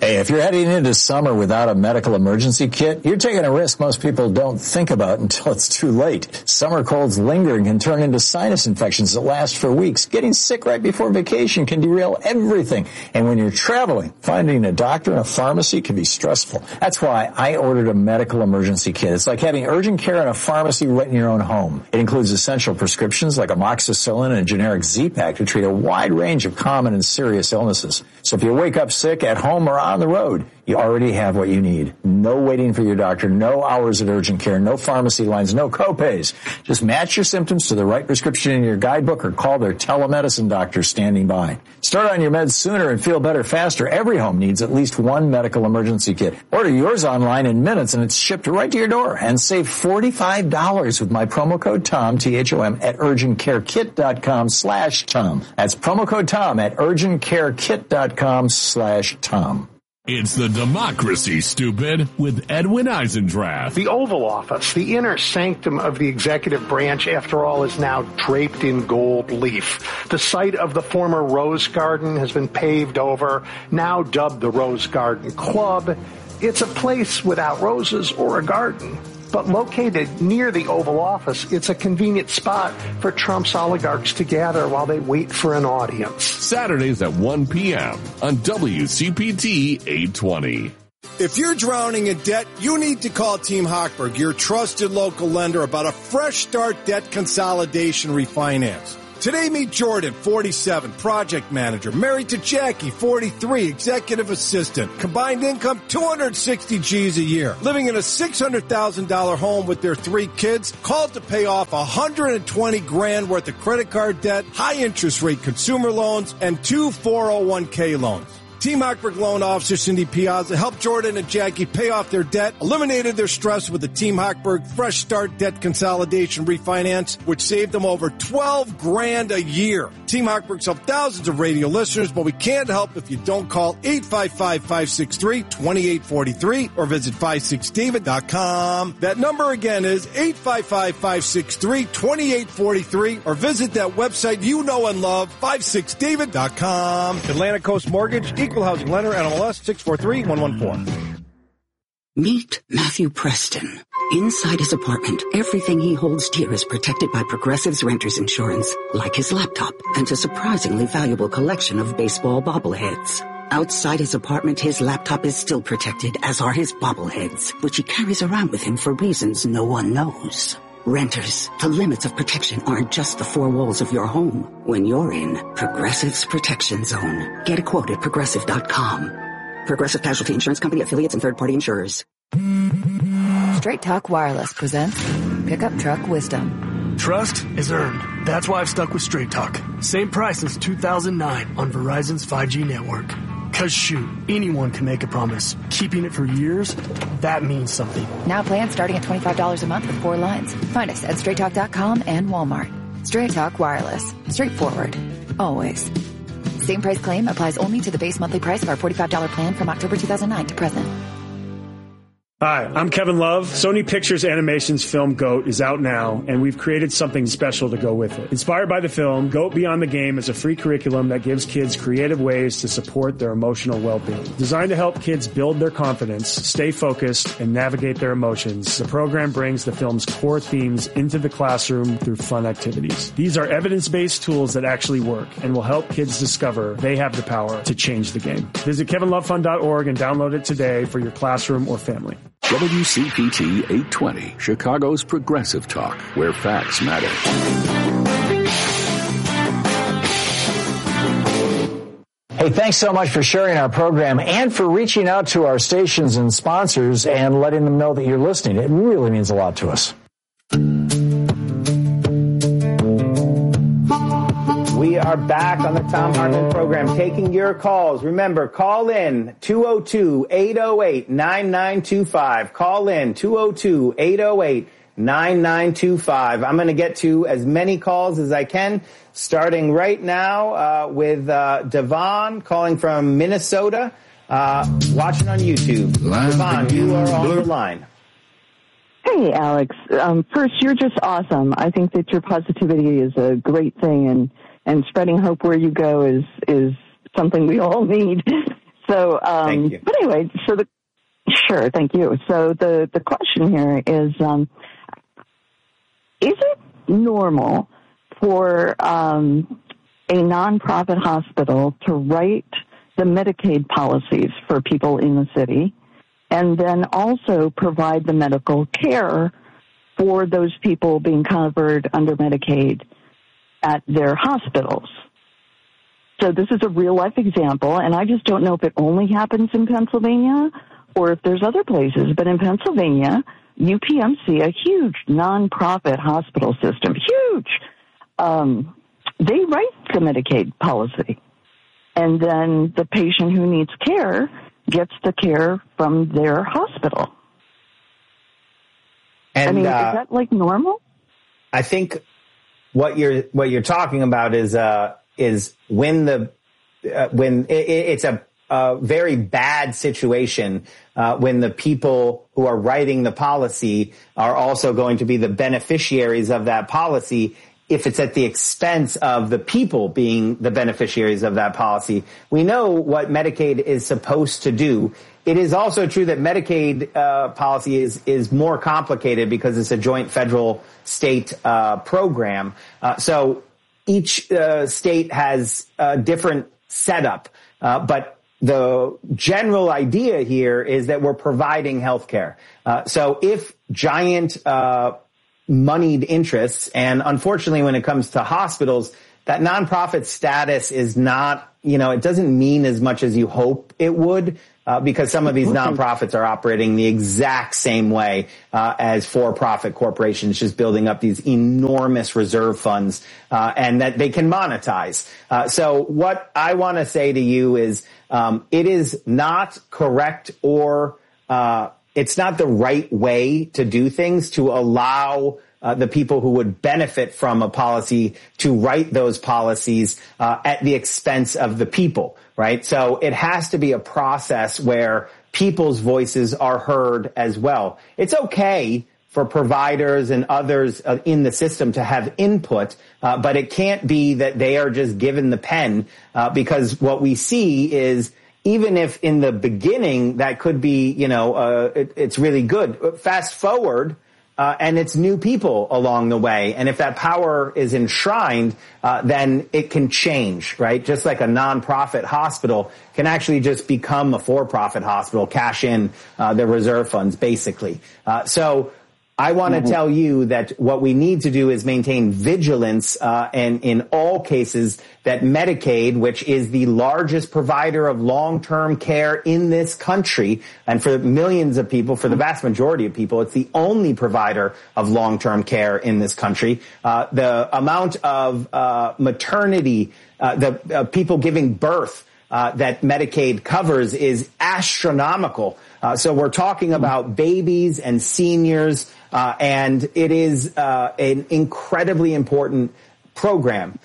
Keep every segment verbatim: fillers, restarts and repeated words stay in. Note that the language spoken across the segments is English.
Hey, if you're heading into summer without a medical emergency kit, you're taking a risk most people don't think about until it's too late. Summer colds linger and can turn into sinus infections that last for weeks. Getting sick right before vacation can derail everything. And when you're traveling, finding a doctor and a pharmacy can be stressful. That's why I ordered a medical emergency kit. It's like having urgent care in a pharmacy right in your own home. It includes essential prescriptions like amoxicillin and a generic Z-Pak to treat a wide range of common and serious illnesses. So if you wake up sick at home or on the road, you already have what you need. No waiting for your doctor, no hours at urgent care, no pharmacy lines, no copays. Just match your symptoms to the right prescription in your guidebook or call their telemedicine doctor standing by. Start on your meds sooner and feel better faster. Every home needs at least one medical emergency kit. Order yours online in minutes and it's shipped right to your door. And save forty-five dollars with my promo code TOM, T H O M, at urgentcarekit.com slash Tom. That's promo code TOM at urgentcarekit.com slash Tom. It's the Democracy, Stupid, with Edwin Eisendrath. The Oval Office, the inner sanctum of the executive branch, after all, is now draped in gold leaf. The site of the former Rose Garden has been paved over, now dubbed the Rose Garden Club. It's a place without roses or a garden. But located near the Oval Office, it's a convenient spot for Trump's oligarchs to gather while they wait for an audience. Saturdays at one p.m. on W C P T eight twenty. If you're drowning in debt, you need to call Team Hochberg, your trusted local lender, about a fresh start debt consolidation refinance. Today, meet Jordan, forty-seven, project manager, married to Jackie, forty-three, executive assistant, combined income two hundred sixty G's a year, living in a six hundred thousand dollars home with their three kids, called to pay off one hundred twenty grand worth of credit card debt, high interest rate consumer loans, and two four oh one k loans. Team Hochberg loan officer Cindy Piazza helped Jordan and Jackie pay off their debt, eliminated their stress with the Team Hochberg Fresh Start Debt Consolidation Refinance, which saved them over twelve grand a year. Team Hochberg's helped thousands of radio listeners, but we can't help if you don't call eight five five, five six three, two eight four three or visit five six david dot com. That number again is eight five five, five six three, two eight four three or visit that website you know and love, five six david dot com. Atlantic Coast Mortgage, Equal Housing Lender, N M L S six four three, one one four. Meet Matthew Preston. Inside his apartment, everything he holds dear is protected by Progressive's Renter's Insurance, like his laptop and a surprisingly valuable collection of baseball bobbleheads. Outside his apartment, his laptop is still protected, as are his bobbleheads, which he carries around with him for reasons no one knows. Renters, the limits of protection aren't just the four walls of your home. When you're in Progressive's Protection Zone, get a quote at progressive dot com. Progressive Casualty Insurance Company, affiliates, and third-party insurers. Straight Talk Wireless presents Pickup Truck Wisdom. Trust is earned. That's why I've stuck with Straight Talk. Same price as two thousand nine on Verizon's five G network. Cause shoot, anyone can make a promise. Keeping it for years, that means something. Now plans starting at twenty-five dollars a month with four lines. Find us at straight talk dot com and Walmart. Straight Talk Wireless. Straightforward. Always. Same price claim applies only to the base monthly price of our forty-five dollars plan from October two thousand nine to present. Hi, I'm Kevin Love. Sony Pictures Animation's film GOAT is out now, and we've created something special to go with it. Inspired by the film, GOAT Beyond the Game is a free curriculum that gives kids creative ways to support their emotional well-being. Designed to help kids build their confidence, stay focused, and navigate their emotions, the program brings the film's core themes into the classroom through fun activities. These are evidence-based tools that actually work and will help kids discover they have the power to change the game. Visit kevin love fund dot org and download it today for your classroom or family. W C P T eight twenty, Chicago's Progressive Talk, where facts matter. Hey, thanks so much for sharing our program and for reaching out to our stations and sponsors and letting them know that you're listening. It really means a lot to us. We are back on the Thom Hartmann program, taking your calls. Remember, call in two oh two, eight oh eight, nine nine two five. Call in two oh two, eight oh eight, nine nine two five. I'm going to get to as many calls as I can, starting right now uh, with uh, Devon calling from Minnesota, uh, watching on YouTube. Devon, you are on the line. Hey, Alex. Um, first, you're just awesome. I think that your positivity is a great thing, and And spreading hope where you go is, is something we all need. So So, um, thank you. But anyway, so the sure, thank you. So the the question here is, um, is it normal for um, a nonprofit hospital to write the Medicaid policies for people in the city, and then also provide the medical care for those people being covered under Medicaid at their hospitals? So this is a real-life example, and I just don't know if it only happens in Pennsylvania or if there's other places. But in Pennsylvania, U P M C, a huge nonprofit hospital system, huge, um, they write the Medicaid policy. And then the patient who needs care gets the care from their hospital. And, I mean, uh, is that like normal? I think what you're what you're talking about is uh, is when the uh, when it, it's a, a very bad situation uh, when the people who are writing the policy are also going to be the beneficiaries of that policy. If it's at the expense of the people being the beneficiaries of that policy. We know what Medicaid is supposed to do. It is also true that Medicaid uh, policy is is more complicated because it's a joint federal state uh, program. Uh, so each uh, state has a different setup, uh, but the general idea here is that we're providing health care. Uh, so if giant uh moneyed interests, and unfortunately when it comes to hospitals, that nonprofit status is not, you know, it doesn't mean as much as you hope it would, uh, because some of these nonprofits are operating the exact same way uh, as for-profit corporations, just building up these enormous reserve funds, uh, and that they can monetize. Uh, so what I want to say to you is um, it is not correct or uh it's not the right way to do things to allow uh, the people who would benefit from a policy to write those policies uh, at the expense of the people, right? So it has to be a process where people's voices are heard as well. It's okay for providers and others uh, in the system to have input, uh, but it can't be that they are just given the pen, uh, because what we see is even if in the beginning that could be, you know, uh, it, it's really good. Fast forward, uh, and it's new people along the way. And if that power is enshrined, uh, then it can change, right? Just like a nonprofit hospital can actually just become a for-profit hospital, cash in uh, their reserve funds, basically. Uh, so I want to mm-hmm. tell you that what we need to do is maintain vigilance, uh, and in all cases that Medicaid, which is the largest provider of long-term care in this country, and for millions of people, for the vast majority of people, it's the only provider of long-term care in this country. Uh, the amount of uh, maternity, uh, the uh, people giving birth uh, that Medicaid covers is astronomical. Uh, so we're talking about babies and seniors, uh, and it is uh, an incredibly important program.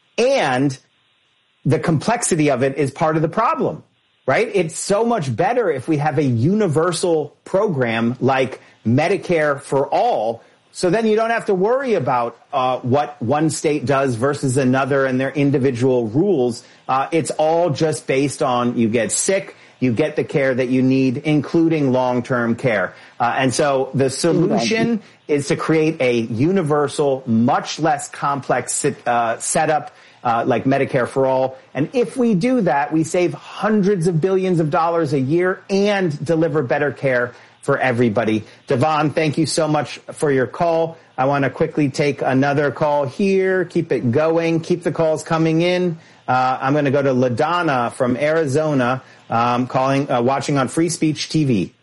And the complexity of it is part of the problem, right? It's so much better if we have a universal program like Medicare for all, so then you don't have to worry about uh, what one state does versus another and their individual rules. Uh, it's all just based on you get sick, you get the care that you need, including long-term care. Uh, and so the solution is to create a universal, much less complex uh, setup uh, like Medicare for all. And if we do that, we save hundreds of billions of dollars a year and deliver better care for everybody. Devon, thank you so much for your call. I want to quickly take another call here. Keep it going. Keep the calls coming in. Uh, I'm going to go to LaDonna from Arizona, um, calling, uh, watching on Free Speech T V.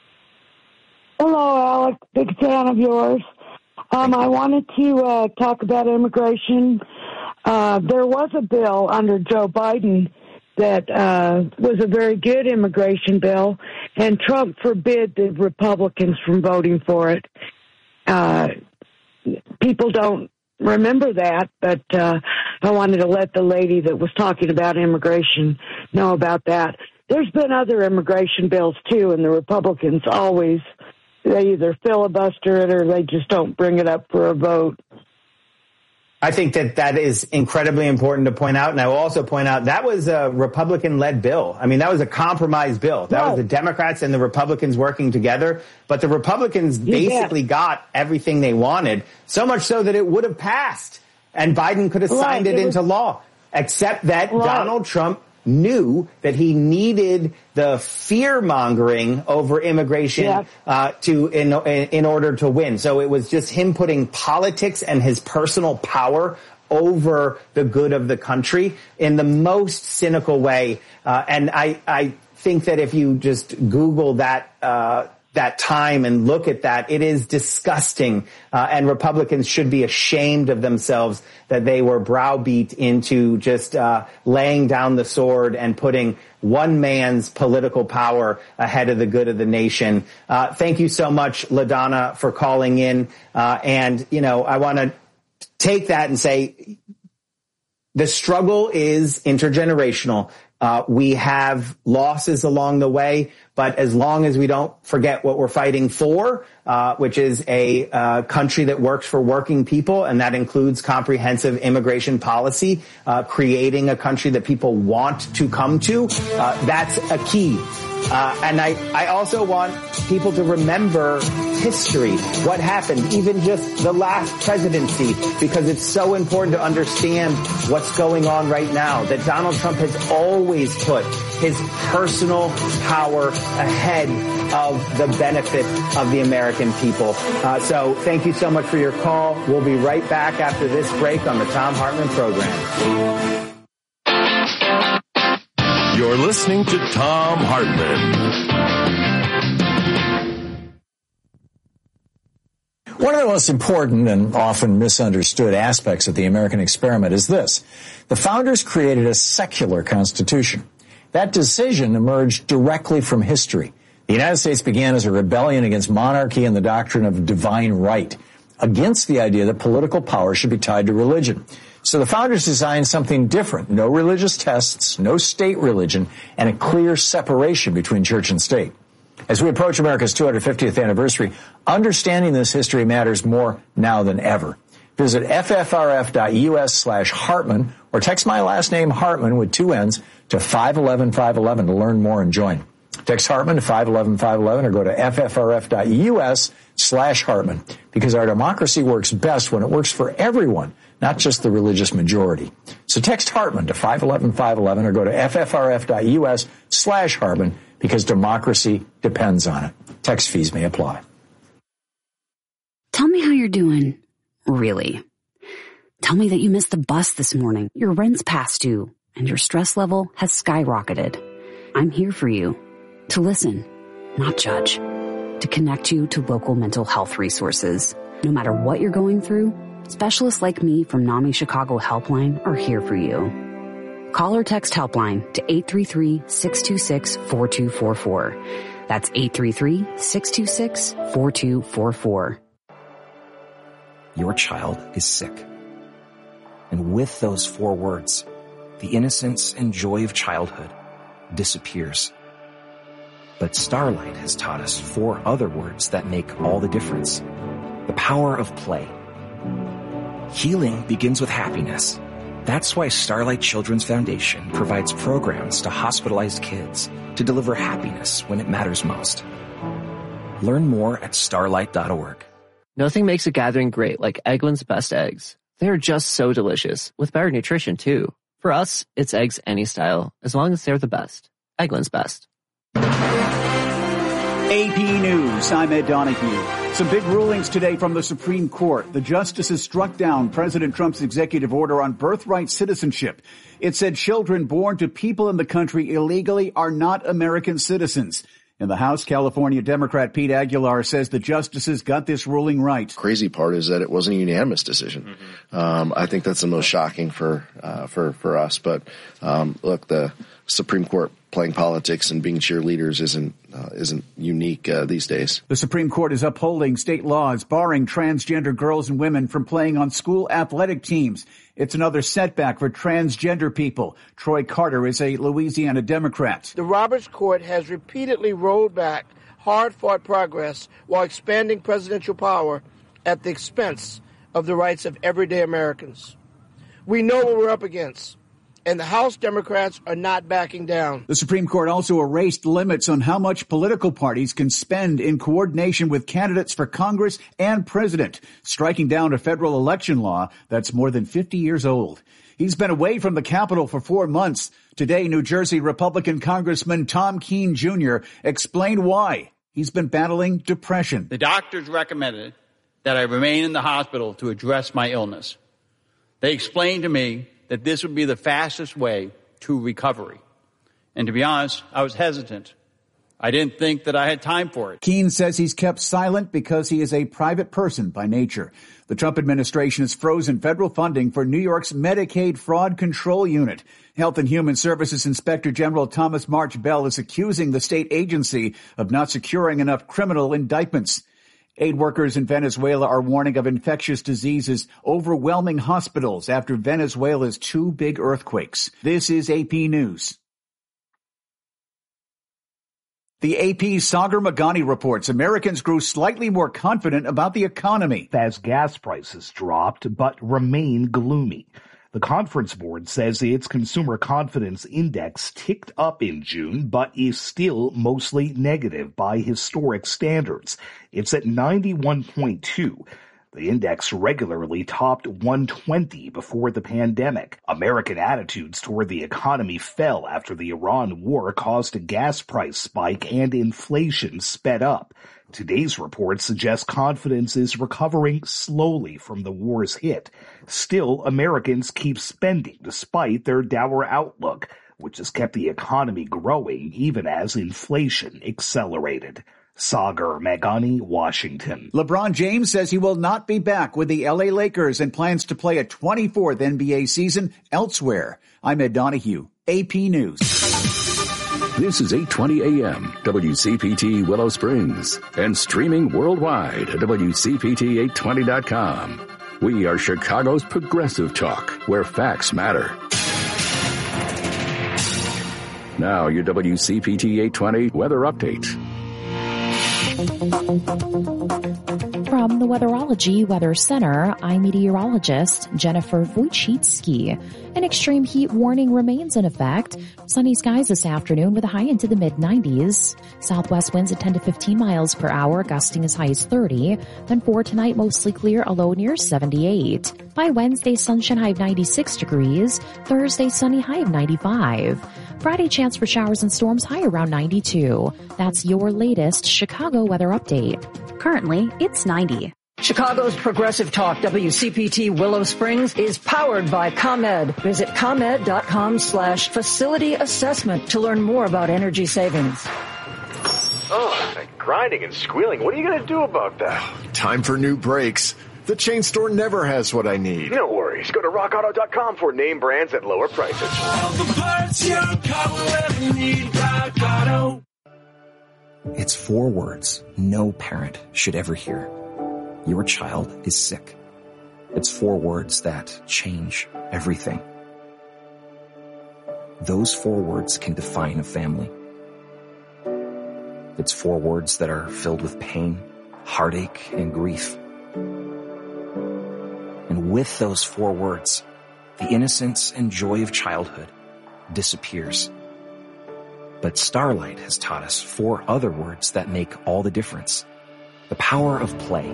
Hello, Alex. Big fan of yours. Um, I wanted to uh, talk about immigration. Uh, there was a bill under Joe Biden that uh, was a very good immigration bill, and Trump forbid the Republicans from voting for it. Uh, people don't remember that, but uh, I wanted to let the lady that was talking about immigration know about that. There's been other immigration bills, too, and the Republicans always, they either filibuster it or they just don't bring it up for a vote. I think that that is incredibly important to point out. And I will also point out that was a Republican-led bill. I mean, that was a compromise bill. That right. was the Democrats and the Republicans working together. But the Republicans you basically bet. got everything they wanted, so much so that it would have passed. And Biden could have right. signed it, it into was- law, except that right. Donald Trump knew that he needed the fear-mongering over immigration yeah. uh, to in, in order to win. So it was just him putting politics and his personal power over the good of the country in the most cynical way. Uh, and I, I think that if you just Google that uh that time and look at that, it is disgusting. Uh, and Republicans should be ashamed of themselves that they were browbeat into just uh laying down the sword and putting one man's political power ahead of the good of the nation. Uh thank you so much, LaDonna, for calling in. Uh and, you know, I want to take that and say the struggle is intergenerational. Uh, we have losses along the way, but as long as we don't forget what we're fighting for, uh, which is a uh, country that works for working people, and that includes comprehensive immigration policy, uh, creating a country that people want to come to, uh, that's a key. Uh, and I, I also want people to remember history, what happened, even just the last presidency, because it's so important to understand what's going on right now, that Donald Trump has always put his personal power ahead of the benefit of the American people. Uh, so thank you so much for your call. We'll be right back after this break on the Thom Hartmann program. You're listening to Thom Hartmann. One of the most important and often misunderstood aspects of the American experiment is this. The founders created a secular constitution. That decision emerged directly from history. The United States began as a rebellion against monarchy and the doctrine of divine right, against the idea that political power should be tied to religion. So the founders designed something different. No religious tests, no state religion, and a clear separation between church and state. As we approach America's two hundred fiftieth anniversary, understanding this history matters more now than ever. Visit ffrf.us slash Hartmann or text my last name Hartmann with two N's to five one one five one one to learn more and join. Text Hartmann to five one one five one one or go to ffrf.us slash Hartmann, because our democracy works best when it works for everyone, not just the religious majority. So text Hartmann to five one one five one one or go to ffrf.us slash Hartmann, because democracy depends on it. Text fees may apply. Tell me how you're doing, really. Tell me that you missed the bus this morning, your rent's past due, and your stress level has skyrocketed. I'm here for you, to listen, not judge, to connect you to local mental health resources. No matter what you're going through, specialists like me from NAMI Chicago Helpline are here for you. Call or text Helpline to eight three three, six two six, four two four four. That's eight three three, six two six, four two four four. Your child is sick. And with those four words, the innocence and joy of childhood disappears. But Starlight has taught us four other words that make all the difference. The power of play. Healing begins with happiness. That's why Starlight Children's Foundation provides programs to hospitalized kids to deliver happiness when it matters most. Learn more at starlight dot org. Nothing makes a gathering great like Eggland's Best Eggs. They're just so delicious, with better nutrition too. For us, it's eggs any style, as long as they're the best. Eggland's Best. A P News, I'm Ed Donahue. Some big rulings today from the Supreme Court. The justices struck down President Trump's executive order on birthright citizenship. It said children born to people in the country illegally are not American citizens. In the House, California Democrat Pete Aguilar says the justices got this ruling right. Crazy part is that it wasn't a unanimous decision. Mm-hmm. Um, I think that's the most shocking for uh, for for us. But um, look, the Supreme Court playing politics and being cheerleaders isn't uh, isn't unique uh, these days. The Supreme Court is upholding state laws barring transgender girls and women from playing on school athletic teams. It's another setback for transgender people. Troy Carter is a Louisiana Democrat. The Roberts Court has repeatedly rolled back hard-fought progress while expanding presidential power at the expense of the rights of everyday Americans. We know what we're up against, and the House Democrats are not backing down. The Supreme Court also erased limits on how much political parties can spend in coordination with candidates for Congress and president, striking down a federal election law that's more than fifty years old. He's been away from the Capitol for four months. Today, New Jersey Republican Congressman Tom Keene Junior explained why he's been battling depression. The doctors recommended that I remain in the hospital to address my illness. They explained to me that this would be the fastest way to recovery. And to be honest, I was hesitant. I didn't think that I had time for it. Keene says he's kept silent because he is a private person by nature. The Trump administration has frozen federal funding for New York's Medicaid Fraud Control Unit. Health and Human Services Inspector General Thomas March Bell is accusing the state agency of not securing enough criminal indictments. Aid workers in Venezuela are warning of infectious diseases overwhelming hospitals after Venezuela's two big earthquakes. This is A P News. The A P's Sagar Meghani reports Americans grew slightly more confident about the economy as gas prices dropped but remain gloomy. The Conference Board says its consumer confidence index ticked up in June, but is still mostly negative by historic standards. It's at ninety-one point two. The index regularly topped one twenty before the pandemic. American attitudes toward the economy fell after the Iran war caused a gas price spike and inflation sped up. Today's report suggests confidence is recovering slowly from the war's hit. Still, Americans keep spending despite their dour outlook, which has kept the economy growing even as inflation accelerated. Sagar Meghani, Washington. LeBron James says he will not be back with the L A Lakers and plans to play a twenty-fourth N B A season elsewhere. I'm Ed Donahue, A P News. This is eight twenty A M, W C P T Willow Springs, and streaming worldwide at W C P T eight twenty dot com. We are Chicago's progressive talk, where facts matter. Now your W C P T eight twenty weather update. From the Weatherology Weather Center, I'm meteorologist Jennifer Wojcicki. An extreme heat warning remains in effect. Sunny skies this afternoon with a high into the mid nineties. Southwest winds at ten to fifteen miles per hour, gusting as high as thirty. Then for tonight, mostly clear, a low near seventy-eight. By Wednesday, sunshine high of ninety-six degrees. Thursday, sunny high of ninety-five. Friday, chance for showers and storms high around ninety-two. That's your latest Chicago weather update. Currently, it's ninety. Chicago's Progressive Talk, W C P T Willow Springs, is powered by ComEd. Visit ComEd.com slash facility assessment to learn more about energy savings. Oh, that grinding and squealing. What are you going to do about that? Time for new brakes. The chain store never has what I need. No worries. Go to rock auto dot com for name brands at lower prices. All the parts your car will ever need, Rock Auto. It's four words no parent should ever hear. Your child is sick. It's four words that change everything. Those four words can define a family. It's four words that are filled with pain, heartache, and grief. And with those four words, the innocence and joy of childhood disappears. But Starlight has taught us four other words that make all the difference. The power of play.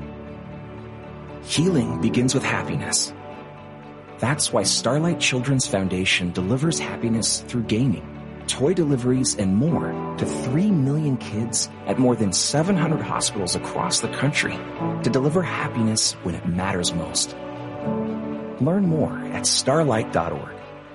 Healing begins with happiness. That's why Starlight Children's Foundation delivers happiness through gaming, toy deliveries, and more to three million kids at more than seven hundred hospitals across the country to deliver happiness when it matters most. Learn more at starlight dot org.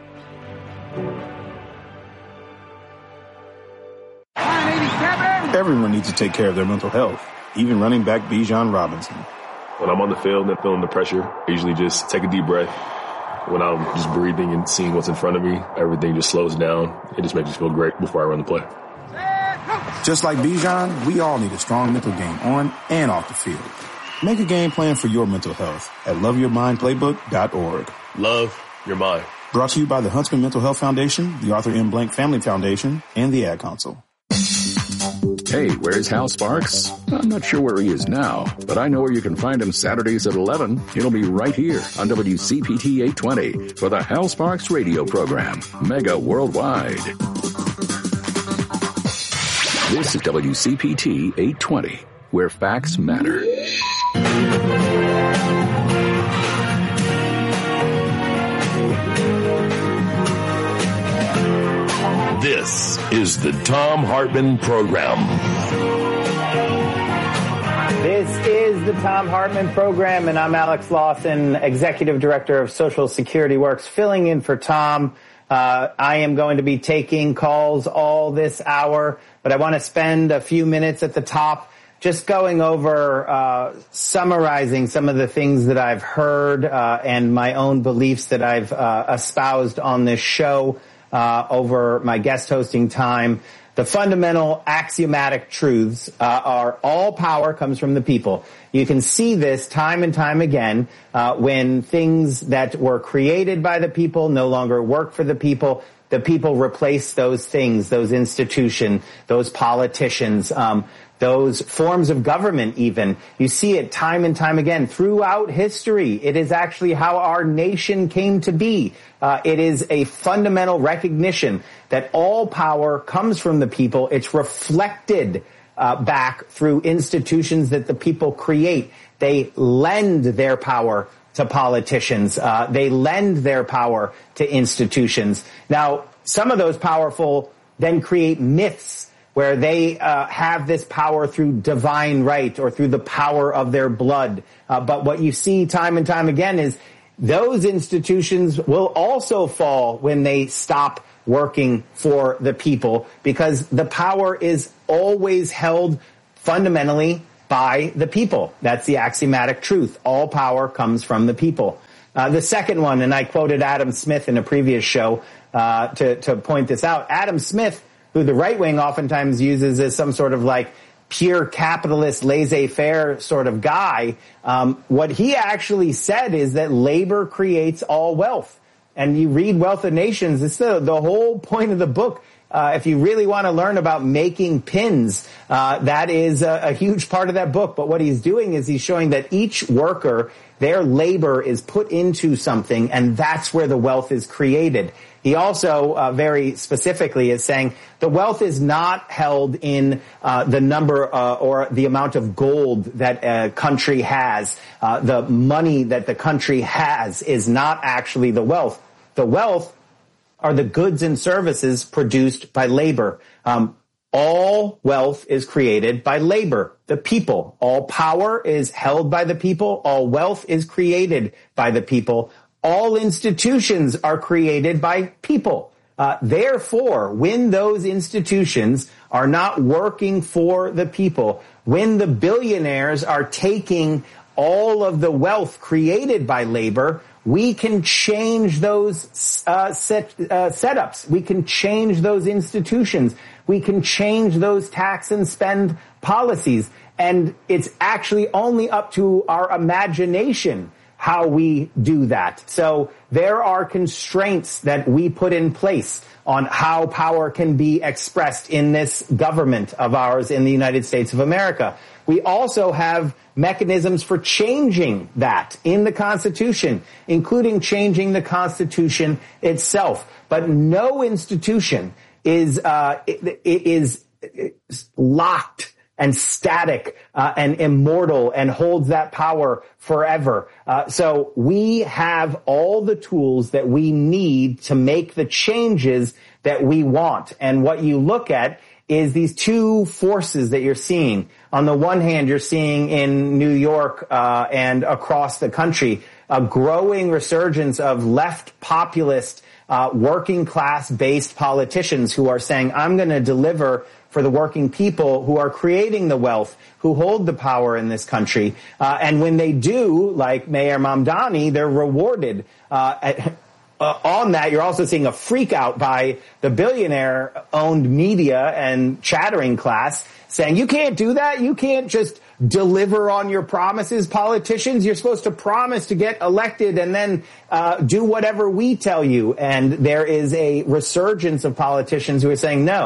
Everyone needs to take care of their mental health, even running back Bijan Robinson. When I'm on the field and feeling the pressure, I usually just take a deep breath. When I'm just breathing and seeing what's in front of me, everything just slows down. It just makes me feel great before I run the play. Just like Bijan, we all need a strong mental game on and off the field. Make a game plan for your mental health at love your mind playbook dot org. Love your mind. Brought to you by the Huntsman Mental Health Foundation, the Arthur M. Blank Family Foundation, and the Ad Council. Hey, where's Hal Sparks? I'm not sure where he is now, but I know where you can find him Saturdays at eleven. He'll be right here on W C P T eight twenty for the Hal Sparks radio program, Mega Worldwide. This is W C P T eight twenty, where facts matter. This is the Thom Hartmann Program. This is the Thom Hartmann Program, and I'm Alex Lawson, Executive Director of Social Security Works, filling in for Tom. Uh, I am going to be taking calls all this hour, but I want to spend a few minutes at the top just going over, uh, summarizing some of the things that I've heard uh, and my own beliefs that I've uh, espoused on this show uh, over my guest hosting time. The fundamental axiomatic truths uh, are all power comes from the people. You can see this time and time again uh, when things that were created by the people no longer work for the people. The people replace those things, those institutions, those politicians, um, those forms of government even. You see it time and time again throughout history. It is actually how our nation came to be. Uh, it is a fundamental recognition that all power comes from the people. It's reflected uh, back through institutions that the people create. They lend their power to politicians. Uh, they lend their power to institutions. Now, some of those powerful then create myths where they uh, have this power through divine right or through the power of their blood. Uh, but what you see time and time again is those institutions will also fall when they stop working for the people, because the power is always held fundamentally by the people. That's the axiomatic truth. All power comes from the people. Uh, the second one, and I quoted Adam Smith in a previous show uh, to, to point this out. Adam Smith, who the right wing oftentimes uses as some sort of like pure capitalist, laissez-faire sort of guy, um, what he actually said is that labor creates all wealth. And you read Wealth of Nations, it's the, the whole point of the book. Uh, if you really want to learn about making pins, uh, that is a, a huge part of that book. But what he's doing is he's showing that each worker, their labor is put into something, and that's where the wealth is created. He also uh, very specifically is saying the wealth is not held in uh, the number uh, or the amount of gold that a country has. Uh, the money that the country has is not actually the wealth. The wealth are the goods and services produced by labor. Um, all wealth is created by labor, the people. All power is held by the people. All wealth is created by the people. All institutions are created by people. Uh, therefore, when those institutions are not working for the people, when the billionaires are taking all of the wealth created by labor, we can change those uh, set, uh, setups. We can change those institutions. We can change those tax and spend policies. And it's actually only up to our imagination how we do that. So there are constraints that we put in place on how power can be expressed in this government of ours in the United States of America. We also have mechanisms for changing that in the Constitution, including changing the Constitution itself. But no institution is uh, is locked and static uh, and immortal and holds that power forever. Uh, so we have all the tools that we need to make the changes that we want. And what you look at is these two forces that you're seeing. On the one hand, you're seeing in New York uh, and across the country a growing resurgence of left populist, uh, working class based politicians who are saying, I'm going to deliver for the working people who are creating the wealth, who hold the power in this country. Uh, and when they do, like Mayor Mamdani, they're rewarded. Uh, at, uh, on that, you're also seeing a freak out by the billionaire-owned media and chattering class saying, you can't do that. You can't just deliver on your promises, politicians. You're supposed to promise to get elected and then uh, do whatever we tell you. And there is a resurgence of politicians who are saying, no,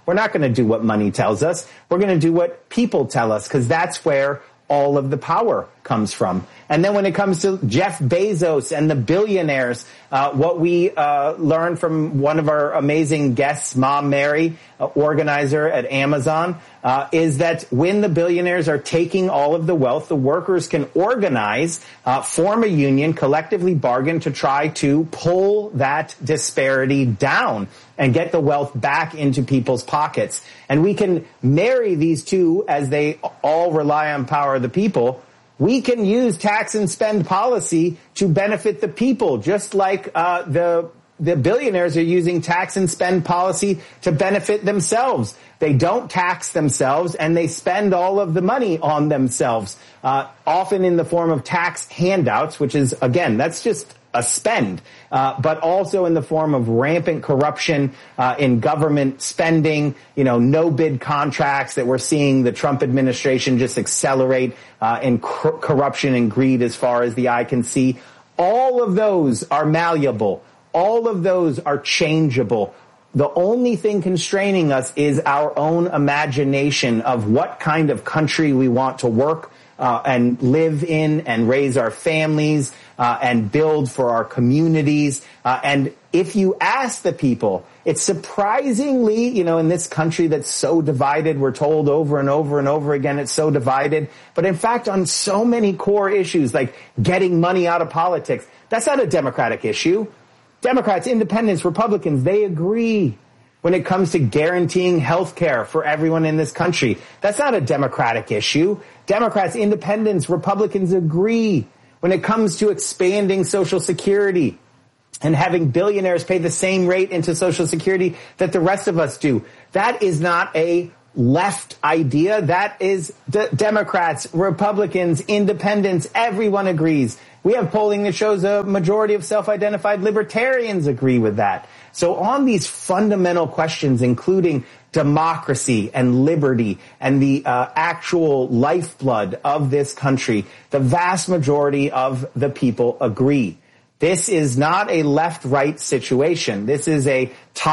We're not going to do what money tells us. We're going to do what people tell us, because that's where all of the power comes from. And then when it comes to Jeff Bezos and the billionaires, uh, what we uh, learned from one of our amazing guests, Mom Mary, uh, organizer at Amazon, uh, is that when the billionaires are taking all of the wealth, the workers can organize, uh, form a union, collectively bargain to try to pull that disparity down and get the wealth back into people's pockets. And we can marry these two, as they all rely on power of the people. We can use tax and spend policy to benefit the people, just like uh, the the billionaires are using tax and spend policy to benefit themselves. They don't tax themselves, and they spend all of the money on themselves, uh, often in the form of tax handouts, which is, again, that's just a spend, uh, but also in the form of rampant corruption uh, in government spending, you know, no-bid contracts that we're seeing the Trump administration just accelerate uh, in cor- corruption and greed as far as the eye can see. All of those are malleable. All of those are changeable. The only thing constraining us is our own imagination of what kind of country we want to work uh, and live in and raise our families uh, and build for our communities. Uh, and if you ask the people, it's surprisingly, you know, in this country that's so divided, we're told over and over and over again it's so divided. But in fact, on so many core issues like getting money out of politics, that's not a Democratic issue. Democrats, independents, Republicans, they agree when it comes to guaranteeing health care for everyone in this country. That's not a Democratic issue. Democrats, independents, Republicans agree when it comes to expanding Social Security and having billionaires pay the same rate into Social Security that the rest of us do. That is not a left idea. That is d- Democrats, Republicans, independents, everyone agrees. We have polling that shows a majority of self-identified libertarians agree with that. So on these fundamental questions, including democracy and liberty and the uh, actual lifeblood of this country, the vast majority of the people agree. This is not a left-right situation. This is a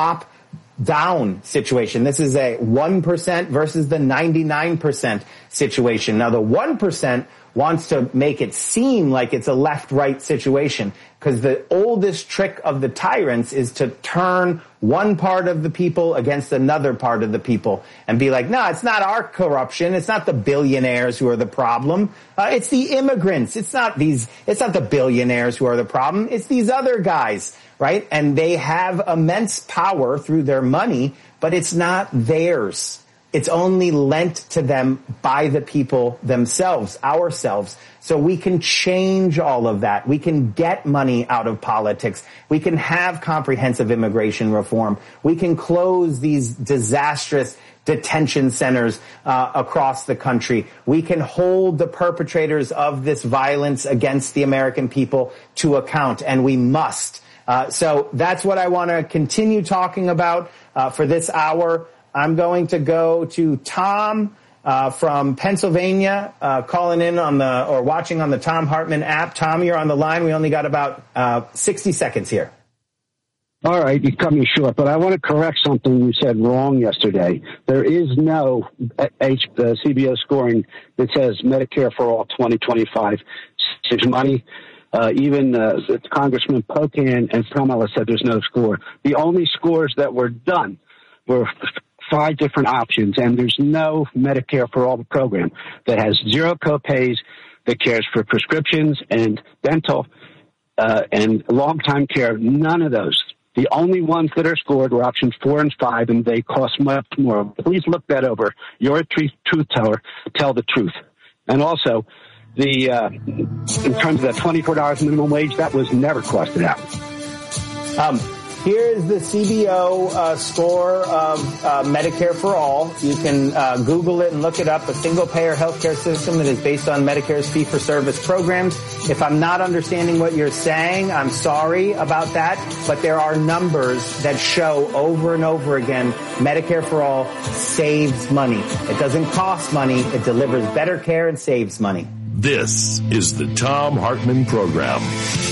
top-down situation. This is a one percent versus the ninety-nine percent situation. Now, the one percent wants to make it seem like it's a left-right situation, because the oldest trick of the tyrants is to turn one part of the people against another part of the people and be like, no, it's not our corruption. It's not the billionaires who are the problem. Uh, it's the immigrants. It's not these, it's not the billionaires who are the problem. It's these other guys, right? And they have immense power through their money, but it's not theirs. It's only lent to them by the people themselves, ourselves. So we can change all of that. We can get money out of politics. We can have comprehensive immigration reform. We can close these disastrous detention centers uh, across the country. We can hold the perpetrators of this violence against the American people to account, and we must. Uh, so that's what I want to continue talking about uh, for this hour. I'm going to go to Tom uh, from Pennsylvania, uh, calling in on the or watching on the Thom Hartmann app. Tom, you're on the line. We only got about uh, sixty seconds here. All right, you cut me short, but I want to correct something you said wrong yesterday. There is no H, uh, C B O scoring that says Medicare for All twenty twenty-five saves money. Uh, even uh, Congressman Pocan and Kamala said there's no score. The only scores that were done were five different options, and there's no Medicare for All program that has zero copays, that cares for prescriptions and dental uh, and long-time care. None of those. The only ones that are scored were options four and five, and they cost much more. Please look that over. You're a truth, truth teller. Tell the truth. And also, the uh, in terms of that twenty-four dollars minimum wage, that was never costed out. Um. Here's the C B O uh, score of uh, Medicare for All. You can uh, Google it and look it up, a single-payer healthcare system that is based on Medicare's fee-for-service programs. If I'm not understanding what you're saying, I'm sorry about that, but there are numbers that show over and over again Medicare for All saves money. It doesn't cost money. It delivers better care and saves money. This is the Thom Hartmann Program.